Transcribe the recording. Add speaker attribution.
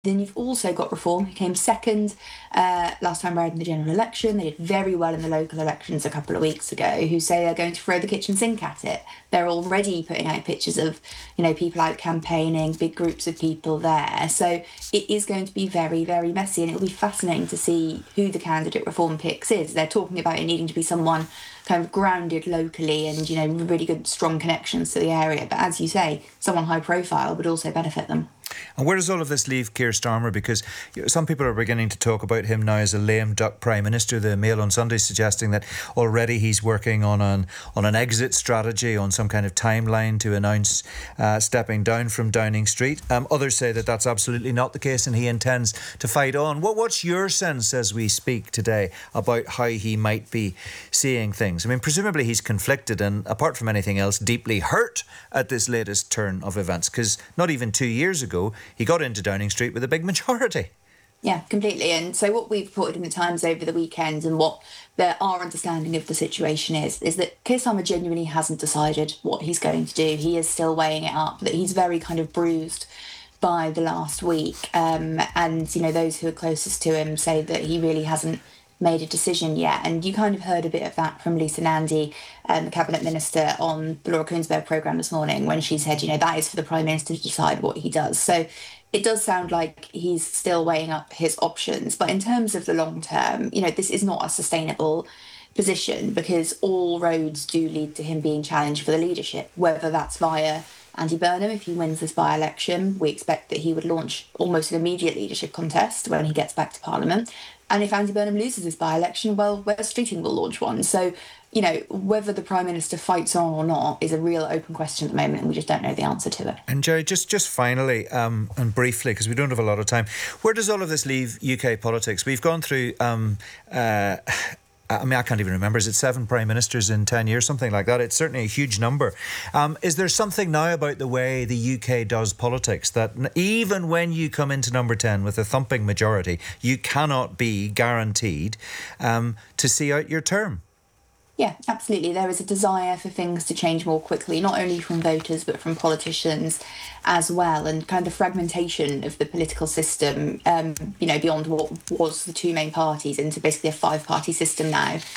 Speaker 1: Then you've also got Reform, who came second last time around in the general election. They did very well in the local elections a couple of weeks ago, who say they're going to throw the kitchen sink at it. They're already putting out pictures of, people out campaigning, big groups of people there. So it is going to be very, very messy, and it'll be fascinating to see who the candidate Reform picks is. They're talking about it needing to be someone kind of grounded locally and, really good, strong connections to the area. But as you say, someone high profile would also benefit them.
Speaker 2: And where does all of this leave Keir Starmer? Because some people are beginning to talk about him now as a lame duck Prime Minister. The Mail on Sunday suggesting that already he's working on an exit strategy, on some kind of timeline to announce stepping down from Downing Street. Others say that that's absolutely not the case and he intends to fight on. What's your sense as we speak today about how he might be seeing things? I mean, presumably he's conflicted and, apart from anything else, deeply hurt at this latest turn of events, because not even 2 years ago he got into Downing Street with a big majority.
Speaker 1: Yeah, completely. And so what we've reported in the Times over the weekend, and what our understanding of the situation is that Keir Starmer genuinely hasn't decided what he's going to do. He is still weighing it up, that he's very kind of bruised by the last week. And, those who are closest to him say that he really hasn't made a decision yet. And you kind of heard a bit of that from Lisa Nandy, the Cabinet Minister, on the Laura Kuenssberg programme this morning, when she said, that is for the Prime Minister to decide what he does. So it does sound like he's still weighing up his options. But in terms of the long term, this is not a sustainable position, because all roads do lead to him being challenged for the leadership, whether that's via Andy Burnham. If he wins this by-election, we expect that he would launch almost an immediate leadership contest when he gets back to Parliament. And if Andy Burnham loses this by-election, well, Wes Streeting will launch one. So, whether the Prime Minister fights on or not is a real open question at the moment, and we just don't know the answer to it.
Speaker 2: And Jerry, just finally, and briefly, because we don't have a lot of time, where does all of this leave UK politics? We've gone through... I can't even remember. Is it 7 Prime Ministers in 10 years? Something like that. It's certainly a huge number. Is there something now about the way the UK does politics that even when you come into number 10 with a thumping majority, you cannot be guaranteed to see out your term?
Speaker 1: Yeah, absolutely. There is a desire for things to change more quickly, not only from voters, but from politicians as well. And kind of fragmentation of the political system, beyond what was the 2 main parties, into basically a 5-party system now,